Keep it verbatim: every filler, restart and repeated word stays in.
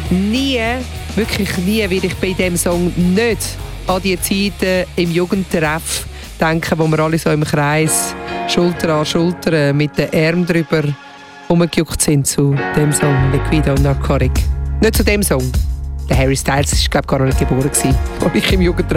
nie, wirklich nie, werde ich bei diesem Song nicht an die Zeiten im Jugendtreff denken, wo wir alle so im Kreis Schulter an Schulter mit den Armen drüber rumgejuckt sind zu dem Song Liquido Narcotic. Nicht zu dem Song. Der Harry Styles war, glaube ich, gar noch nicht geboren, als ich im Jugendtreff